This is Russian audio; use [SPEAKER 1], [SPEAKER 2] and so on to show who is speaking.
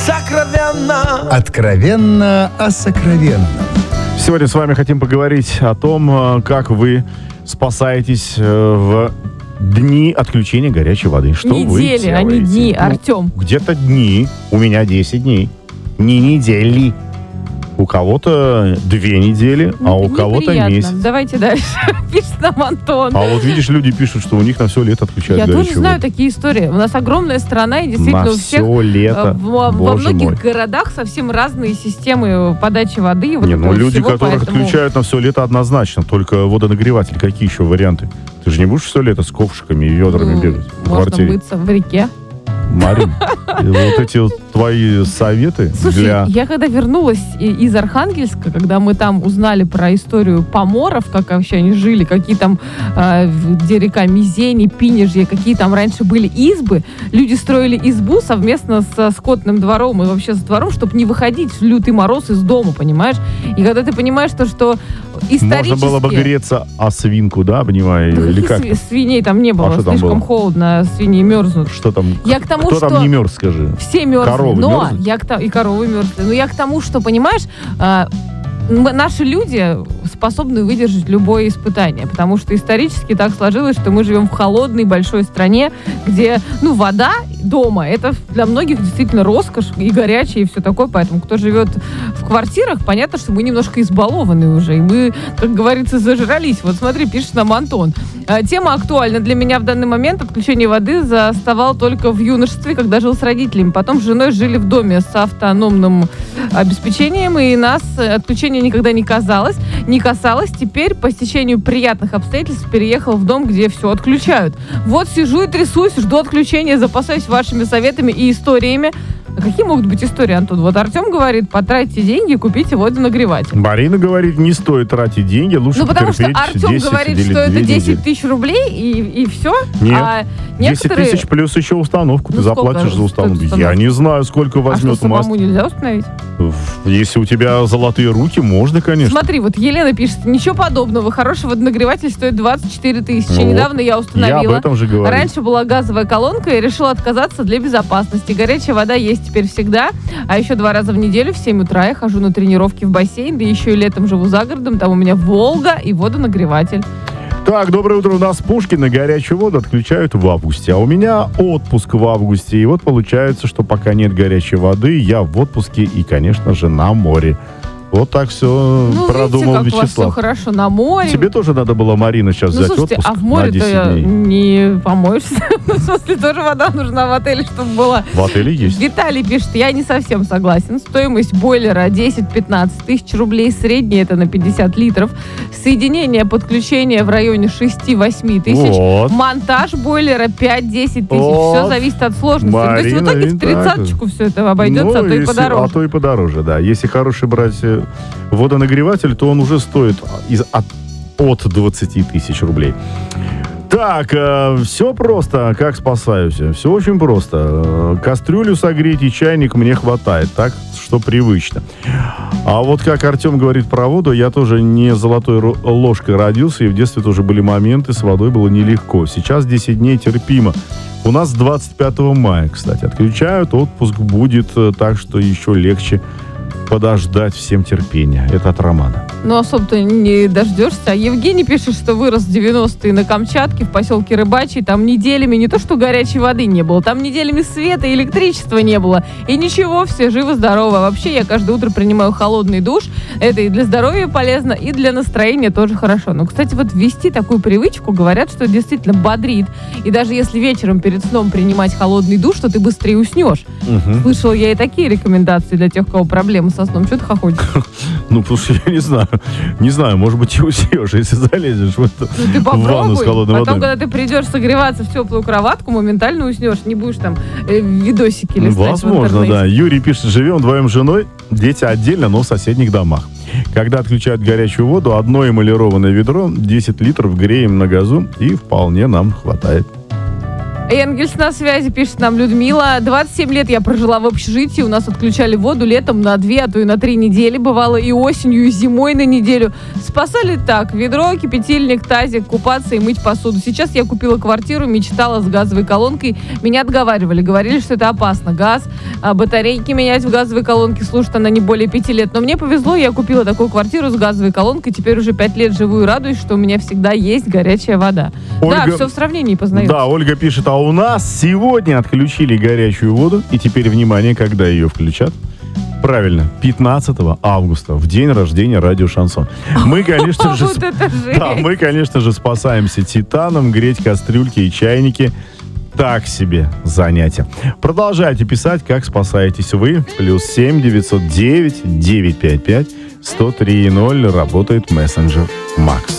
[SPEAKER 1] сокровенно.
[SPEAKER 2] Откровенно о сокровенном.
[SPEAKER 3] Сегодня с вами хотим поговорить о том, как вы спасаетесь в дни отключения горячей воды. Что
[SPEAKER 4] недели,
[SPEAKER 3] вы делаете?
[SPEAKER 4] а не дни, Артем.
[SPEAKER 3] Где-то дни. У меня 10 дней. Не недели. У кого-то 2 недели, а у кого-то
[SPEAKER 4] Неприятно.
[SPEAKER 3] месяц.
[SPEAKER 4] Давайте дальше. Пишет нам Антон.
[SPEAKER 3] А вот видишь, люди пишут, что у них на все лето отключают
[SPEAKER 4] Я
[SPEAKER 3] горячую
[SPEAKER 4] тоже знаю
[SPEAKER 3] воду.
[SPEAKER 4] такие истории. У нас огромная страна, и действительно
[SPEAKER 3] На
[SPEAKER 4] у всех
[SPEAKER 3] все лето.
[SPEAKER 4] во
[SPEAKER 3] Боже
[SPEAKER 4] многих
[SPEAKER 3] мой.
[SPEAKER 4] городах совсем разные системы подачи воды. И вот
[SPEAKER 3] Не,
[SPEAKER 4] этого
[SPEAKER 3] ну люди,
[SPEAKER 4] всего,
[SPEAKER 3] которых
[SPEAKER 4] поэтому-
[SPEAKER 3] отключают на все лето, однозначно. Только водонагреватель. Какие еще варианты? Ты же не будешь все лето с ковшиками и ведрами бегать в
[SPEAKER 4] Можно
[SPEAKER 3] квартире?
[SPEAKER 4] мыться в реке.
[SPEAKER 3] Марин, вот эти вот твои советы
[SPEAKER 4] Слушай,
[SPEAKER 3] для...
[SPEAKER 4] я когда вернулась из Архангельска, когда мы там узнали про историю поморов, как вообще они жили, какие там, где река Мизени, Пинежье, какие там раньше были избы, люди строили избу совместно со скотным двором и вообще с двором, чтобы не выходить в лютый мороз из дома, понимаешь? И когда ты понимаешь, что исторически...
[SPEAKER 3] Можно было бы греться о свинку, да, обнимая ее? Или как?
[SPEAKER 4] Свиней там не было,
[SPEAKER 3] А что там
[SPEAKER 4] слишком
[SPEAKER 3] было?
[SPEAKER 4] холодно, свиньи мерзнут.
[SPEAKER 3] Что там?
[SPEAKER 4] Я к тому,
[SPEAKER 3] Кто
[SPEAKER 4] что...
[SPEAKER 3] там не мерз, скажи?
[SPEAKER 4] Все мерзли,
[SPEAKER 3] Коровы
[SPEAKER 4] но
[SPEAKER 3] мерзнут?
[SPEAKER 4] и коровы мерзли. Но я к тому, что, понимаешь, наши люди способны выдержать любое испытание, потому что исторически так сложилось, что мы живем в холодной большой стране, где, вода дома, это для многих действительно роскошь и горячая, и все такое, поэтому кто живет в квартирах, понятно, что мы немножко избалованы уже, и мы, как говорится, зажрались. Вот смотри, пишет нам Антон. Тема актуальна для меня в данный момент. Отключение воды заставал только в юношестве, когда жил с родителями. Потом с женой жили в доме с автономным обеспечением, и нас отключение никогда не касалось. Теперь по стечению приятных обстоятельств переехал в дом, где все отключают. Вот сижу и трясусь, жду отключения, запасаюсь вашими советами и историями. А какие могут быть истории, Антон? Вот Артем говорит, потратьте деньги, купите водонагреватель.
[SPEAKER 3] Марина говорит, не стоит тратить деньги, лучше
[SPEAKER 4] Потому что
[SPEAKER 3] потерпеть
[SPEAKER 4] Артем
[SPEAKER 3] 10
[SPEAKER 4] говорит,
[SPEAKER 3] или
[SPEAKER 4] что это
[SPEAKER 3] 2
[SPEAKER 4] 10
[SPEAKER 3] недели.
[SPEAKER 4] тысяч рублей и все.
[SPEAKER 3] Нет,
[SPEAKER 4] А
[SPEAKER 3] 10
[SPEAKER 4] некоторые...
[SPEAKER 3] тысяч плюс еще установку. Ты
[SPEAKER 4] сколько
[SPEAKER 3] заплатишь за установку.
[SPEAKER 4] стоит
[SPEAKER 3] Я
[SPEAKER 4] установка?
[SPEAKER 3] не знаю, сколько
[SPEAKER 4] А что,
[SPEAKER 3] возьмет
[SPEAKER 4] самому
[SPEAKER 3] мастер.
[SPEAKER 4] нельзя установить?
[SPEAKER 3] Если у тебя золотые руки, можно, конечно.
[SPEAKER 4] Смотри, вот Елена пишет, ничего подобного, хороший водонагреватель стоит 24 тысячи.
[SPEAKER 3] Ну
[SPEAKER 4] Недавно я установила.
[SPEAKER 3] Я об этом же говорю.
[SPEAKER 4] Раньше была газовая колонка, и решила отказаться для безопасности. Горячая вода есть теперь всегда. А еще 2 раза в неделю в 7 утра я хожу на тренировки в бассейн, да еще и летом живу за городом. Там у меня Волга и водонагреватель.
[SPEAKER 3] Так, доброе утро. У нас Пушкина горячую воду отключают в августе. А у меня отпуск в августе. И вот получается, что пока нет горячей воды, я в отпуске и, конечно же, на море. Вот так все продумал
[SPEAKER 4] видите, как у вас все
[SPEAKER 3] Вячеслав.
[SPEAKER 4] хорошо на море.
[SPEAKER 3] Тебе тоже надо было, Марина, сейчас взять
[SPEAKER 4] слушайте,
[SPEAKER 3] отпуск
[SPEAKER 4] а в
[SPEAKER 3] на
[SPEAKER 4] море-то
[SPEAKER 3] 10 дней.
[SPEAKER 4] не помоешься. В смысле, тоже вода нужна в отеле, чтобы была.
[SPEAKER 3] В отеле есть.
[SPEAKER 4] Виталий пишет, я не совсем согласен. Стоимость бойлера 10-15 тысяч рублей, средняя это на 50 литров. Соединение, подключение в районе 6-8 тысяч.
[SPEAKER 3] Вот.
[SPEAKER 4] Монтаж бойлера 5-10 тысяч.
[SPEAKER 3] Вот.
[SPEAKER 4] Все зависит от сложности. То есть в
[SPEAKER 3] Марина,
[SPEAKER 4] итоге в
[SPEAKER 3] ведь так.
[SPEAKER 4] 30-очку все это обойдется,
[SPEAKER 3] Ну,
[SPEAKER 4] а то и
[SPEAKER 3] если-
[SPEAKER 4] подороже.
[SPEAKER 3] А то и подороже, да. Если хороший брать водонагреватель, то он уже стоит от 20 тысяч рублей. Так, все просто. Как спасаюсь? Все очень просто. Кастрюлю согреть и чайник мне хватает, так что привычно. А вот как Артем говорит про воду, я тоже не золотой ложкой родился, и в детстве тоже были моменты, с водой было нелегко. Сейчас 10 дней терпимо. У нас 25 мая, кстати, отключают, отпуск будет, так что еще легче подождать, всем терпения. Это от Романа.
[SPEAKER 4] Ну, особо-то не дождешься. А Евгений пишет, что вырос в 90-е на Камчатке, в поселке Рыбачий. Там неделями не то, что горячей воды не было, там неделями света и электричества не было. И ничего, все живы-здоровы. А вообще, я каждое утро принимаю холодный душ. Это и для здоровья полезно, и для настроения тоже хорошо. Но, кстати, вот ввести такую привычку, говорят, что действительно бодрит. И даже если вечером перед сном принимать холодный душ, то ты быстрее уснешь.
[SPEAKER 3] Угу.
[SPEAKER 4] Слышала я и такие рекомендации для тех, у кого проблемы со сном. Что ты хохочешь?
[SPEAKER 3] Ну, потому что я не знаю, может быть, и уснешь, если залезешь в эту
[SPEAKER 4] Ну, ты
[SPEAKER 3] в ванну
[SPEAKER 4] попробуй.
[SPEAKER 3] с холодной
[SPEAKER 4] Потом,
[SPEAKER 3] водой.
[SPEAKER 4] когда ты придешь согреваться в теплую кроватку, моментально уснешь. Не будешь там видосики листать в
[SPEAKER 3] Возможно,
[SPEAKER 4] интернете.
[SPEAKER 3] да. Юрий пишет, живем вдвоем с женой, дети отдельно, но в соседних домах. Когда отключают горячую воду, одно эмалированное ведро, 10 литров греем на газу, и вполне нам хватает.
[SPEAKER 4] Энгельс на связи, пишет нам Людмила. 27 лет я прожила в общежитии. У нас отключали воду летом на 2, а то и на 3 недели. Бывало и осенью, и зимой на неделю. Спасали так. Ведро, кипятильник, тазик, купаться и мыть посуду. Сейчас я купила квартиру, мечтала с газовой колонкой. Меня отговаривали. Говорили, что это опасно. Газ, батарейки менять в газовой колонке. Слушает она не более 5 лет. Но мне повезло, я купила такую квартиру с газовой колонкой. Теперь уже 5 лет живу и радуюсь, что у меня всегда есть горячая вода.
[SPEAKER 3] Ольга...
[SPEAKER 4] Да, все в сравнении познается.
[SPEAKER 3] Да, Ольга пишет, а у нас сегодня отключили горячую воду, и теперь, внимание, когда ее включат? Правильно, 15 августа, в день рождения радио «Шансон». Мы, конечно же,
[SPEAKER 4] Вот это жесть.
[SPEAKER 3] да, мы, конечно же, спасаемся титаном, греть кастрюльки и чайники. Так себе занятие. Продолжайте писать, как спасаетесь вы. +7 909 955 103 0 работает мессенджер Макс.